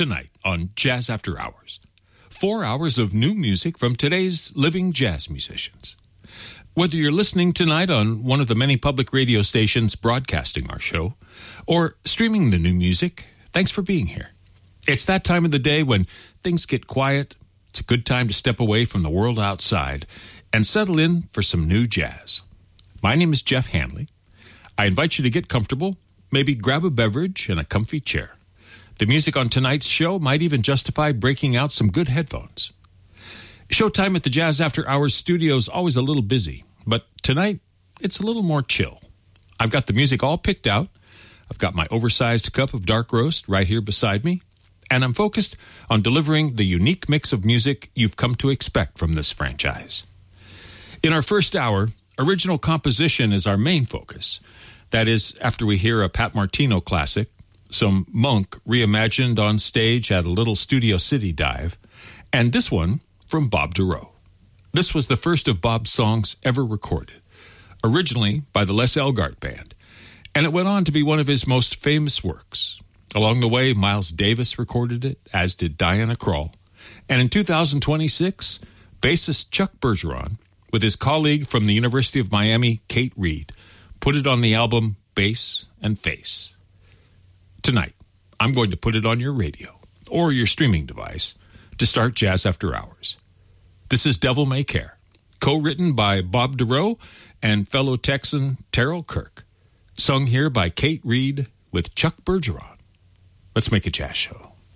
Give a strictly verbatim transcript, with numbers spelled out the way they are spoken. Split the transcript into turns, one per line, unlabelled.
tonight on Jazz After Hours. Four hours of new music from today's living jazz musicians. Whether you're listening tonight on one of the many public radio stations broadcasting our show, or streaming the new music, thanks for being here. It's that time of the day when things get quiet. It's a good time to step away from the world outside and settle in for some new jazz. My name is Jeff Hanley. I invite you to get comfortable, maybe grab a beverage and a comfy chair. The music on tonight's show might even justify breaking out some good headphones. Showtime at the Jazz After Hours studio is always a little busy, but tonight it's a little more chill. I've got the music all picked out. I've got my oversized cup of dark roast right here beside me, and I'm focused on delivering the unique mix of music you've come to expect from this franchise. In our first hour, original composition is our main focus. That is, after we hear a Pat Martino classic, some Monk reimagined on stage at a little Studio City dive, and this one from Bob Dorough. This was the first of Bob's songs ever recorded, originally by the Les Elgart Band, and it went on to be one of his most famous works. Along the way, Miles Davis recorded it, as did Diana Krall, and in two thousand twenty-six, bassist Chuck Bergeron, with his colleague from the University of Miami, Kate Reed, put it on the album Bass and Face. Tonight, I'm going to put it on your radio or your streaming device to start Jazz After Hours. This is Devil May Care, co-written by Bob Dorough and fellow Texan Terrell Kirk, sung here by Kate Reed with Chuck Bergeron. Let's make a jazz show.